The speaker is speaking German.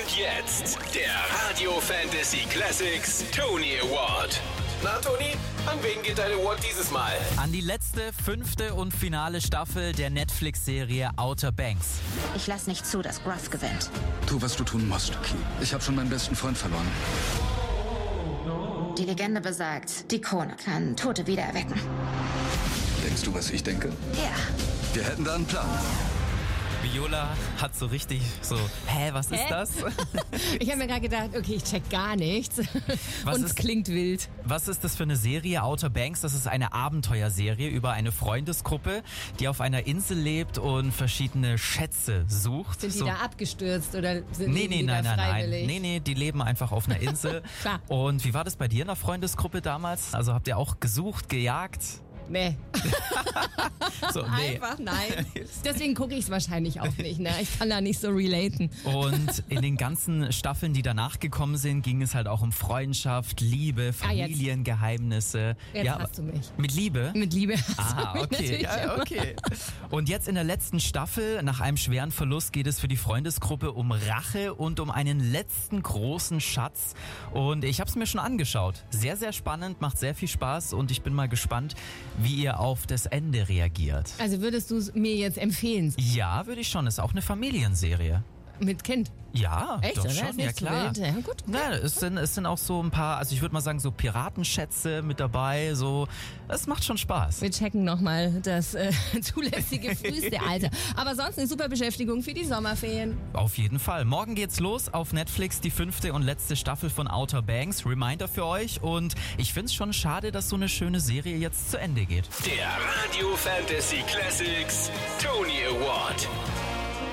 jetzt der Radio Fantasy Classics Tony Award. Na Toni, an wen geht dein Award dieses Mal? An die letzte, 5. und finale Staffel der Netflix-Serie Outer Banks. Ich lass nicht zu, dass Gruff gewinnt. Tu, was du tun musst, Key. Ich habe schon meinen besten Freund verloren. Die Legende besagt, die Krone kann Tote wieder erwecken. Denkst du, was ich denke? Ja. Wir hätten da einen Plan. Viola hat so richtig so, was ist das? Ich habe mir gerade gedacht, okay, ich check gar nichts. Und es klingt wild. Was ist das für eine Serie? Outer Banks, das ist eine Abenteuerserie über eine Freundesgruppe, die auf einer Insel lebt und verschiedene Schätze sucht. Sind die da abgestürzt oder sind die nein. freiwillig? Nee, die leben einfach auf einer Insel. Klar. Und wie war das bei dir in der Freundesgruppe damals? Also habt ihr auch gesucht, gejagt? Nee. So, nee. Einfach nein. Deswegen gucke ich es wahrscheinlich auch nicht. Ne? Ich kann da nicht so relaten. Und in den ganzen Staffeln, die danach gekommen sind, ging es halt auch um Freundschaft, Liebe, Familiengeheimnisse. Jetzt hast du mich. Mit Liebe? Mit Liebe hast du mich Okay. natürlich Ja, okay. Und jetzt in der letzten Staffel, nach einem schweren Verlust, geht es für die Freundesgruppe um Rache und um einen letzten großen Schatz. Und ich habe es mir schon angeschaut. Sehr, sehr spannend, macht sehr viel Spaß und ich bin mal gespannt, wie ihr auf das Ende reagiert. Also würdest du es mir jetzt empfehlen? Ja, würde ich schon. Ist auch eine Familienserie. Mit Kind? Ja, Echt, doch oder? schon, Ist ja nicht so klar. wild. Ja, gut. Ja, es sind auch so ein paar, also ich würde mal sagen, so Piratenschätze mit dabei, so, das macht schon Spaß. Wir checken nochmal das zulässige früheste Alter. Aber sonst eine super Beschäftigung für die Sommerferien. Auf jeden Fall. Morgen geht's los auf Netflix, die 5. und letzte Staffel von Outer Banks. Reminder für euch und ich find's schon schade, dass so eine schöne Serie jetzt zu Ende geht. Der Radio Fantasy Classics Tony Award.